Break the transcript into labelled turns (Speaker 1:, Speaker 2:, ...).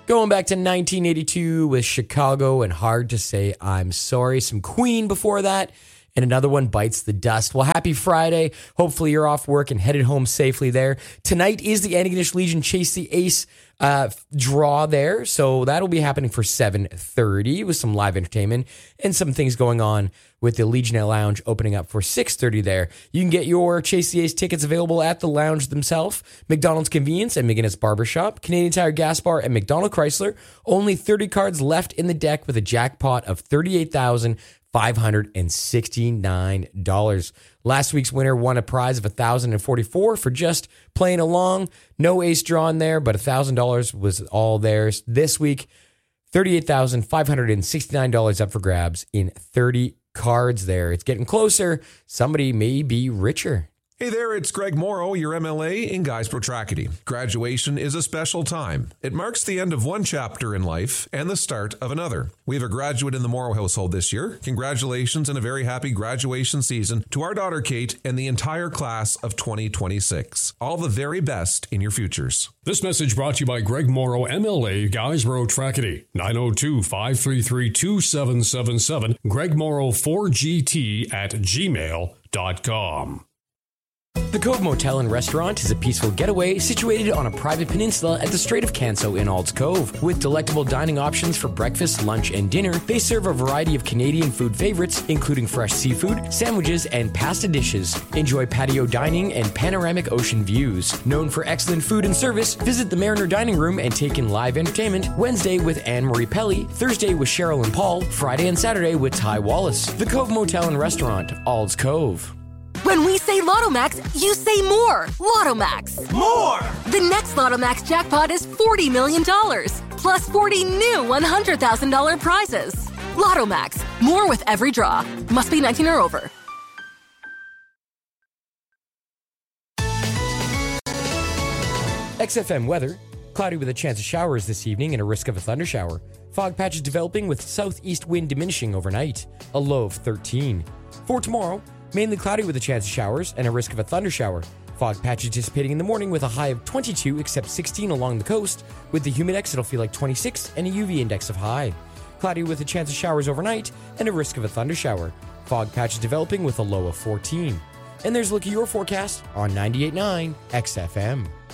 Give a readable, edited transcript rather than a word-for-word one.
Speaker 1: Going back to 1982 with Chicago and Hard to Say I'm Sorry. Some Queen before that. And another one, Bites the Dust. Well, happy Friday. Hopefully you're off work and headed home safely there. Tonight is the Antigonish Legion Chase the Ace draw there. So that'll be happening for 7:30 with some live entertainment and some things going on with the Legionnaire Lounge opening up for 6:30 there. You can get your Chase the Ace tickets available at the lounge themselves, McDonald's Convenience and McGinnis Barbershop, Canadian Tire Gas Bar and McDonald Chrysler. Only 30 cards left in the deck with a jackpot of $38,569. Last week's winner won a prize of $1,044 for just playing along. No ace drawn there, but $1,000 was all theirs. This week, $38,569 up for grabs in 30 cards there. It's getting closer. Somebody may be richer.
Speaker 2: Hey there, it's Greg Morrow, your MLA in Guysborough Tracadie. Graduation is a special time. It marks the end of one chapter in life and the start of another. We have a graduate in the Morrow household this year. Congratulations and a very happy graduation season to our daughter Kate and the entire class of 2026. All the very best in your futures.
Speaker 3: This message brought to you by Greg Morrow, MLA, Guysborough Tracadie, 902-533-2777, gregmorrow4gt@gmail.com.
Speaker 1: The Cove Motel and Restaurant is a peaceful getaway situated on a private peninsula at the Strait of Canso in Ald's Cove. With delectable dining options for breakfast, lunch, and dinner, they serve a variety of Canadian food favorites, including fresh seafood, sandwiches, and pasta dishes. Enjoy patio dining and panoramic ocean views. Known for excellent food and service, visit the Mariner Dining Room and take in live entertainment Wednesday with Anne-Marie Pelly, Thursday with Cheryl and Paul, Friday and Saturday with Ty Wallace. The Cove Motel and Restaurant, Ald's Cove.
Speaker 4: When we say Lotto Max, you say more. Lotto Max.
Speaker 5: More!
Speaker 4: The next Lotto Max jackpot is $40 million, plus 40 new $100,000 prizes. Lotto Max. More with every draw. Must be 19 or over.
Speaker 1: XFM weather. Cloudy with a chance of showers this evening and a risk of a thundershower. Fog patches developing with southeast wind diminishing overnight. A low of 13. For tomorrow, mainly cloudy with a chance of showers and a risk of a thundershower. Fog patches dissipating in the morning with a high of 22 except 16 along the coast. With the humidex, it'll feel like 26 and a UV index of high. Cloudy with a chance of showers overnight and a risk of a thundershower. Fog patches developing with a low of 14. And there's a look at your forecast on 98.9 XFM.